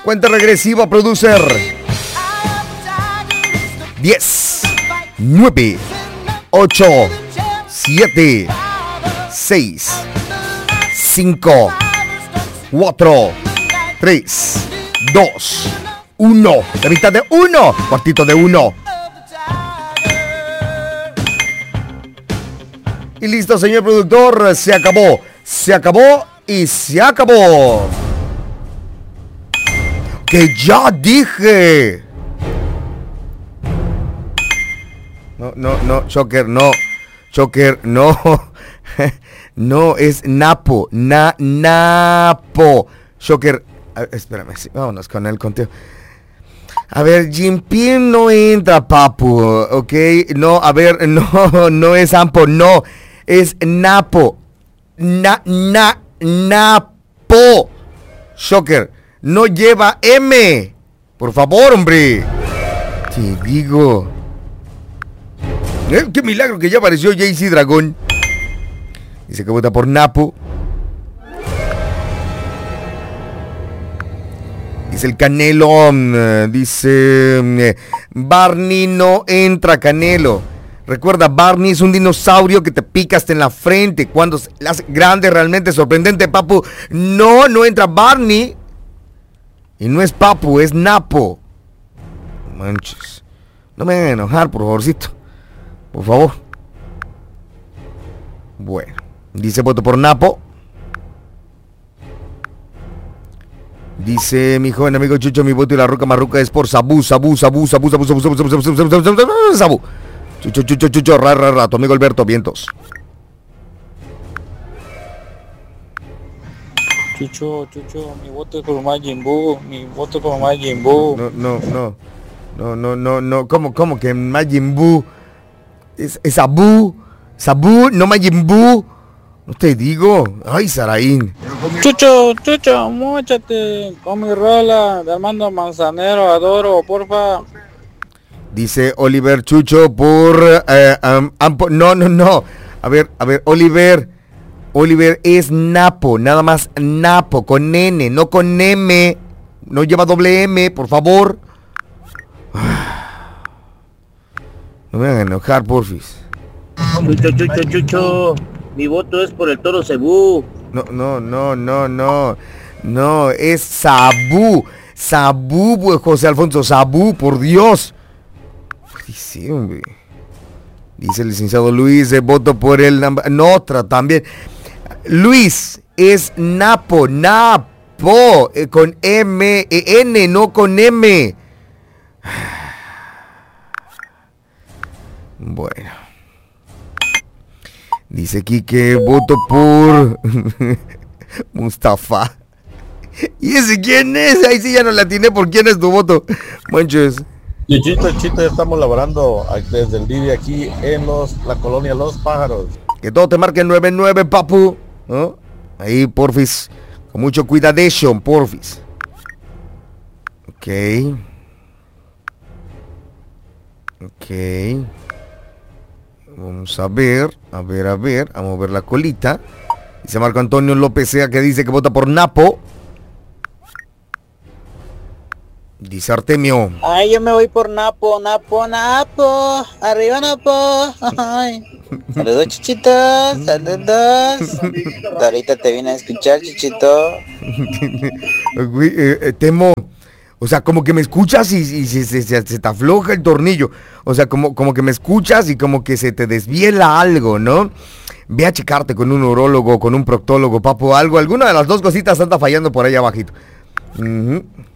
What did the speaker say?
Cuenta regresiva, producer. 10, 9, 8, 7, 6, 5, 4, 3, 2, 1. La mitad de 1. Cuartito de 1. Y listo, señor productor. Se acabó. Se acabó y se acabó. ¡Que ya dije! No, Shocker, no. Shocker, no. No, es Napo. Napo. Shocker, espérame, sí, vámonos con el conteo. A ver, Jimpin no entra, papu, ¿ok? No, a ver, no es Ampo, no. Es Napo. Napo. Shocker, no lleva M. Por favor, hombre. Te digo. Qué milagro que ya apareció JC Dragón. Dice que vota por Napo. Dice el Canelo. Dice Barney no entra, Canelo. Recuerda, Barney es un dinosaurio que te pica hasta en la frente. Cuando se hace grande, realmente sorprendente, papu. No entra Barney. Y no es papu, es Napo. Manches. No me hagan enojar, por favorcito. Por favor. Bueno. Dice voto por Napo. Dice mi joven amigo Chucho, mi voto y la roca marruca es por Sabu. Chucho, ra, tu amigo Alberto, vientos. Chucho, mi voto es por Majin Buu, No, ¿cómo que Majin Buu? Es Sabu, no Majin Buu. No te digo. Ay, Saraín. Chucho, móchate con mi rola de Armando Manzanero, adoro, porfa. Dice Oliver Chucho por Ampo. No. A ver, Oliver es Napo, nada más Napo, con N, no con M. No lleva doble M, por favor. No me hagan enojar, porfis. Chucho. Mi voto es por el Toro Cebú. No, es Sabu, José Alfonso, Sabu, por Dios. Sí, hombre. Dice el licenciado Luis, voto por el... No, otra también. Luis, es Napo, con M, N, no con M. Bueno. Dice aquí que voto por Mustafa. ¿Y ese quién es? Ahí sí ya no la atiné por quién es tu voto. Manches. Y Chito, estamos laborando desde el día aquí en la colonia Los Pájaros. Que todo te marque 99, papu, ¿no? Ahí, porfis, con mucho cuidadation, porfis. Ok. Vamos a ver, a mover la colita. Dice Marco Antonio López Sea que dice que vota por Napo. Dice Artemio. Ay, yo me voy por Napo. Arriba Napo. Ay. Saludos, Chichitos. Saludos. Ahorita te vine a escuchar, Chichito. Temo. O sea, como que me escuchas y se te afloja el tornillo. O sea, como que me escuchas y como que se te desviela algo, ¿no? Ve a checarte con un urólogo, con un proctólogo, papu, algo. Alguna de las dos cositas anda fallando por ahí abajito.